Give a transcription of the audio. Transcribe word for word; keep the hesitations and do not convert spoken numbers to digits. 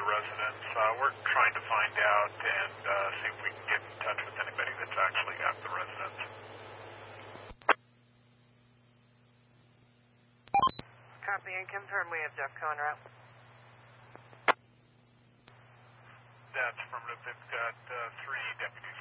residence. Uh, we're trying to find out and uh, see if we can get in touch with anybody that's actually at the residence. Copy and confirm. We have Jeff Cohen route. That's affirmative. They've got uh, three deputies